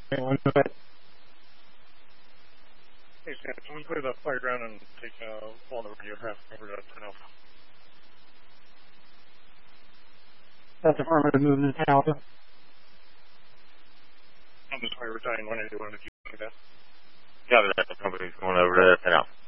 Anyone do it? Hey, Sam, can we clear the fire ground and take all the radio craft over to Turn Alpha? That's affirmative movement to Alpha. I'm just sorry, we're dying 181 if you like that. Copy that. The company's going over to Turn Alpha.